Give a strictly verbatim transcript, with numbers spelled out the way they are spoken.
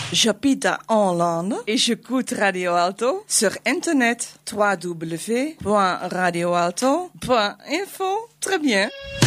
J'habite à Hollande et j'écoute Radio Alto sur internet w w w point radio alto point info. Très bien.